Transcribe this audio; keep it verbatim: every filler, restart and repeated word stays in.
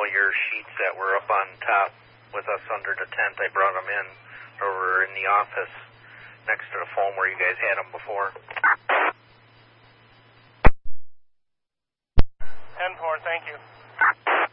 all your sheets that were up on top with us under the tent. I brought them in over in the office next to the foam where you guys had them before. ten four, thank you.